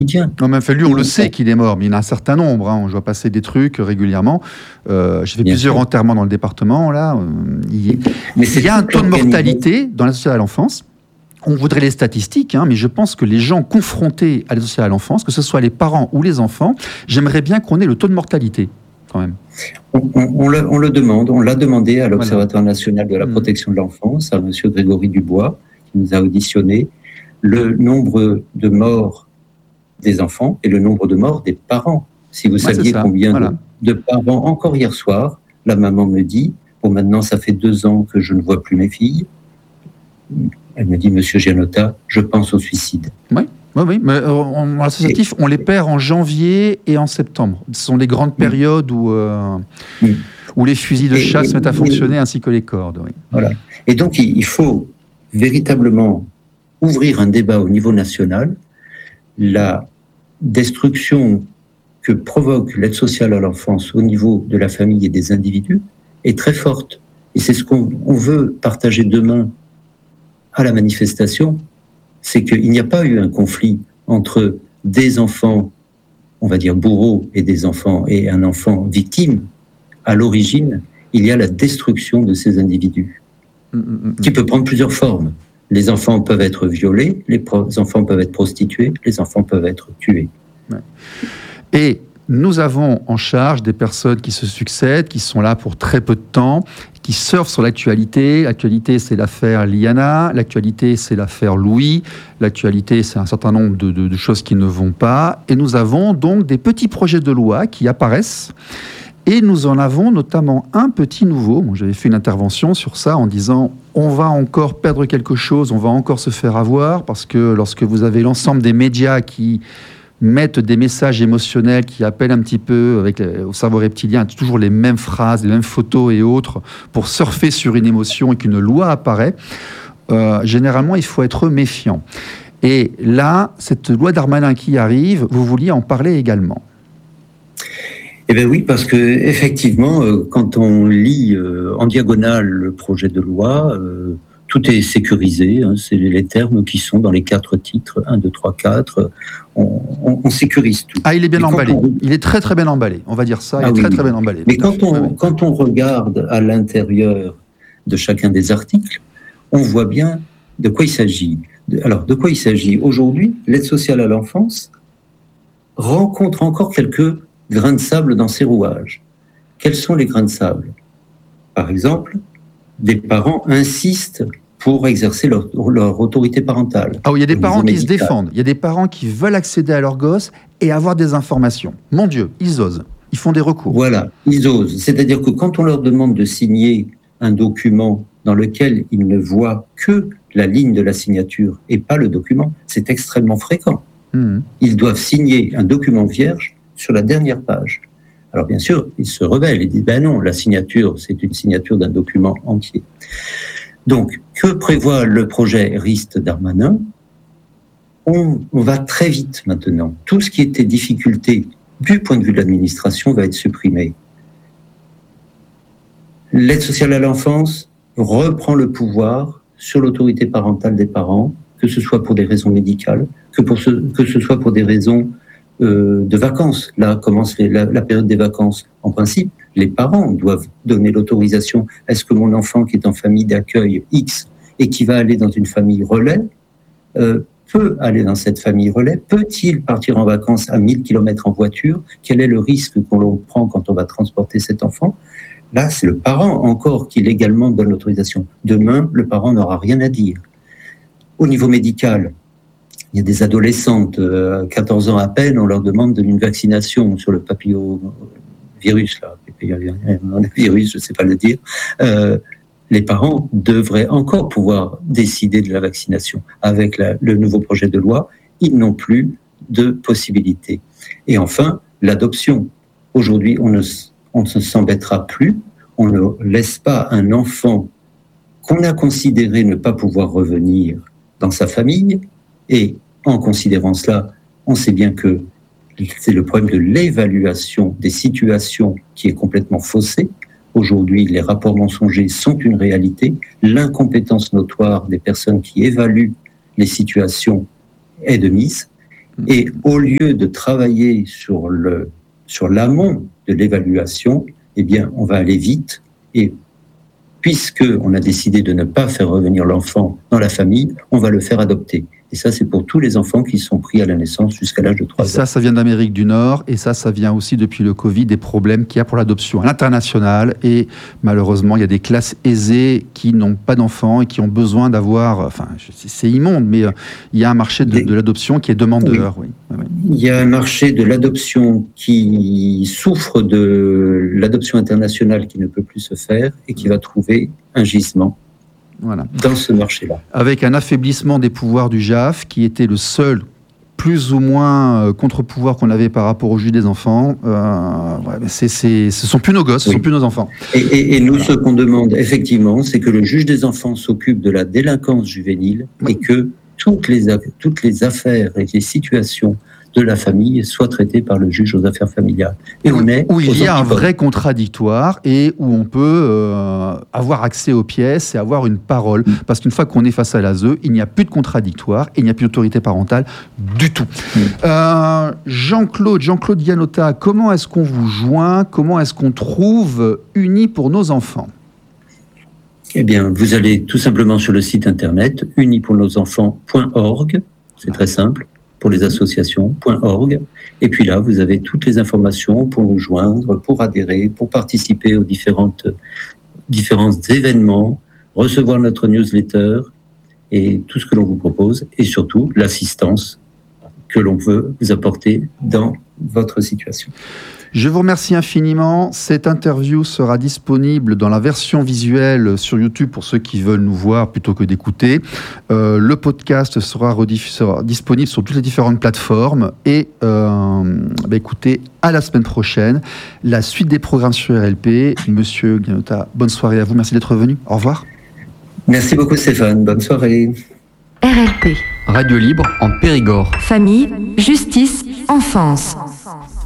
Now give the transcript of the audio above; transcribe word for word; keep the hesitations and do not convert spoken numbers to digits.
Non, mais enfin, lui, on le sait qu'il est mort, mais il y en a un certain nombre. Hein. Je vois passer des trucs régulièrement. Euh, j'ai fait Bien plusieurs sûr. enterrements dans le département. Là, euh, il, mais il y a un taux de mortalité dans l'aide sociale à l'enfance. On voudrait les statistiques, hein, mais je pense que les gens confrontés à l'aide sociale à l'enfance, que ce soit les parents ou les enfants, j'aimerais bien qu'on ait le taux de mortalité, quand même. On, on, on, le, on le demande, on l'a demandé à l'Observatoire voilà. national de la protection de l'enfance, à M. Grégory Dubois, qui nous a auditionné. Le nombre de morts des enfants et le nombre de morts des parents. Si vous ouais, saviez combien voilà. de, de parents, encore hier soir, la maman me dit, bon maintenant ça fait deux ans que je ne vois plus mes filles, elle me dit, Monsieur Gianotta, je pense au suicide. Oui, oui, oui. Mais en associatif, on les perd en janvier et en septembre. Ce sont les grandes périodes oui. où, euh, oui. où les fusils de chasse se mettent à fonctionner, et, ainsi que les cordes. Oui. Voilà. Et donc il faut véritablement ouvrir un débat au niveau national. La destruction que provoque l'aide sociale à l'enfance au niveau de la famille et des individus est très forte. Et c'est ce qu'on on veut partager demain à la manifestation, c'est qu'il n'y a pas eu un conflit entre des enfants, on va dire bourreaux, et des enfants et un enfant victime. À l'origine, il y a la destruction de ces individus, mmh, mmh. qui peut prendre plusieurs formes. Les enfants peuvent être violés, les pro- enfants peuvent être prostitués, les enfants peuvent être tués. Ouais. Et nous avons en charge des personnes qui se succèdent, qui sont là pour très peu de temps, qui surfent sur l'actualité. L'actualité, c'est l'affaire Liana. L'actualité, c'est l'affaire Louis. L'actualité, c'est un certain nombre de, de, de choses qui ne vont pas. Et nous avons donc des petits projets de loi qui apparaissent. Et nous en avons notamment un petit nouveau. Bon, j'avais fait une intervention sur ça en disant on va encore perdre quelque chose, on va encore se faire avoir, parce que lorsque vous avez l'ensemble des médias qui mettent des messages émotionnels, qui appellent un petit peu avec le, au cerveau reptilien, toujours les mêmes phrases, les mêmes photos et autres, pour surfer sur une émotion et qu'une loi apparaît, euh, généralement il faut être méfiant. Et là, cette loi Darmanin qui arrive, vous vouliez en parler également. Eh bien oui, parce que effectivement, euh, quand on lit euh, en diagonale le projet de loi, euh, tout est sécurisé. Hein, c'est les termes qui sont dans les quatre titres, un, deux, trois, quatre. On, on, on sécurise tout. Ah, il est bien emballé. On... Il est très très bien emballé. On va dire ça. Il ah, est oui, très très bien emballé. Mais quand on, oui. quand on regarde à l'intérieur de chacun des articles, on voit bien de quoi il s'agit. Alors, de quoi il s'agit aujourd'hui? L'aide sociale à l'enfance rencontre encore quelques grains de sable dans ses rouages. Quels sont les grains de sable? Par exemple, des parents insistent pour exercer leur, leur autorité parentale. Ah oui, il y a des parents qui se défendent. Il y a des parents qui veulent accéder à leur gosse et avoir des informations. Mon Dieu, ils osent. Ils font des recours. Voilà, ils osent. C'est-à-dire que quand on leur demande de signer un document dans lequel ils ne voient que la ligne de la signature et pas le document, c'est extrêmement fréquent. Mmh. Ils doivent signer un document vierge sur la dernière page. Alors bien sûr, ils se rebellent, ils disent ben non, la signature, c'est une signature d'un document entier. Donc, que prévoit le projet Rist-Darmanin? on, on va très vite maintenant. Tout ce qui était difficulté du point de vue de l'administration va être supprimé. L'aide sociale à l'enfance reprend le pouvoir sur l'autorité parentale des parents, que ce soit pour des raisons médicales, que, pour ce, que ce soit pour des raisons euh, de vacances. Là commence les, la, la période des vacances. En principe, les parents doivent donner l'autorisation. Est-ce que mon enfant qui est en famille d'accueil X et qui va aller dans une famille relais euh, peut aller dans cette famille relais? Peut-il partir en vacances à mille kilomètres en voiture? Quel est le risque qu'on prend quand on va transporter cet enfant? Là, c'est le parent encore qui légalement donne l'autorisation. Demain, le parent n'aura rien à dire. Au niveau médical, il y a des adolescentes, euh, quatorze ans à peine, on leur demande une vaccination sur le papillomavirus, là, virus, je ne sais pas le dire. Euh, les parents devraient encore pouvoir décider de la vaccination. Avec la, le nouveau projet de loi, ils n'ont plus de possibilités. Et enfin, l'adoption. Aujourd'hui, on ne, on ne s'embêtera plus. On ne laisse pas un enfant qu'on a considéré ne pas pouvoir revenir dans sa famille. Et en considérant cela, on sait bien que c'est le problème de l'évaluation des situations qui est complètement faussée. Aujourd'hui, les rapports mensongers sont une réalité. L'incompétence notoire des personnes qui évaluent les situations est de mise. Et au lieu de travailler sur le, sur l'amont de l'évaluation, eh bien, on va aller vite. Et puisque on a décidé de ne pas faire revenir l'enfant dans la famille, on va le faire adopter. Et ça, c'est pour tous les enfants qui sont pris à la naissance jusqu'à l'âge de trois ans. Et ça, ça vient d'Amérique du Nord, et ça, ça vient aussi depuis le Covid, des problèmes qu'il y a pour l'adoption à l'international. Et malheureusement, il y a des classes aisées qui n'ont pas d'enfants et qui ont besoin d'avoir... Enfin, c'est immonde, mais il y a un marché de, de l'adoption qui est demandeur. Oui. Oui. Oui. Il y a un marché de l'adoption qui souffre de l'adoption internationale qui ne peut plus se faire et qui va trouver un gisement. Voilà. Dans ce marché-là. Avec un affaiblissement des pouvoirs du J A F, qui était le seul, plus ou moins, euh, contre-pouvoir qu'on avait par rapport au juge des enfants. Euh, ouais, c'est, c'est, ce ne sont plus nos gosses, ce ne oui. sont plus nos enfants. Et, et, et nous, voilà. Ce qu'on demande, effectivement, c'est que le juge des enfants s'occupe de la délinquance juvénile oui. et que toutes les, toutes les affaires et les situations de la famille soit traitée par le juge aux affaires familiales. Et on est où il y a un vrai contradictoire et où on peut euh, avoir accès aux pièces et avoir une parole. Mmh. Parce qu'une fois qu'on est face à l'A S E, il n'y a plus de contradictoire et il n'y a plus d'autorité parentale du tout. Mmh. Euh, Jean-Claude, Jean-Claude Iannota, comment est-ce qu'on vous joint ? Comment est-ce qu'on trouve Unis pour nos enfants ? Eh bien, vous allez tout simplement sur le site internet unis pour nos enfants point org, c'est ah. très simple. Pour les associations, .org. Et puis là, vous avez toutes les informations pour nous joindre, pour adhérer, pour participer aux différentes, différents événements, recevoir notre newsletter et tout ce que l'on vous propose, et surtout l'assistance que l'on veut vous apporter dans votre situation. Je vous remercie infiniment. Cette interview sera disponible dans la version visuelle sur YouTube pour ceux qui veulent nous voir plutôt que d'écouter. Euh, le podcast sera, rediff- sera disponible sur toutes les différentes plateformes. Et euh, bah écoutez, à la semaine prochaine. La suite des programmes sur R L P. Monsieur Iannota, bonne soirée à vous. Merci d'être venu. Au revoir. Merci beaucoup Stéphane. Bonne soirée. R L P. Radio libre en Périgord. Famille, justice, enfance.